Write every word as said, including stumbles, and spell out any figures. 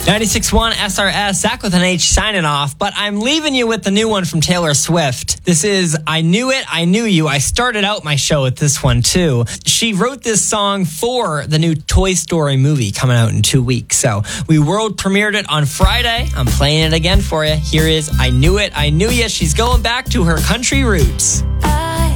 ninety-six point one S R S, Zach with an H signing off, but I'm leaving you with the new one from Taylor Swift. This is I Knew It, I Knew You. I started out my show with this one too. She wrote this song for the new Toy Story movie coming out in two weeks. So we world premiered it on Friday. I'm playing it again for you. Here is I Knew It, I Knew You. She's going back to her country roots.